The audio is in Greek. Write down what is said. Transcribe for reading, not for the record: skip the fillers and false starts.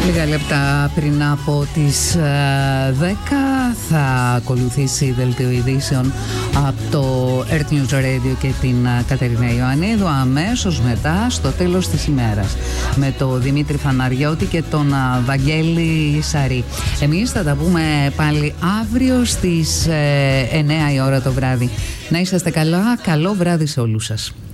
Λίγα λεπτά πριν από τις 10 θα ακολουθήσει δελτίο ειδήσεων από το Earth News Radio και την Κατερίνα Ιωαννίδου. Αμέσως μετά, στο τέλος της ημέρας, με τον Δημήτρη Φαναριώτη και τον Βαγγέλη Σαρή. Εμείς θα τα πούμε πάλι αύριο στις 9 η ώρα το βράδυ. Να είσαστε καλά, καλό βράδυ σε όλους σας.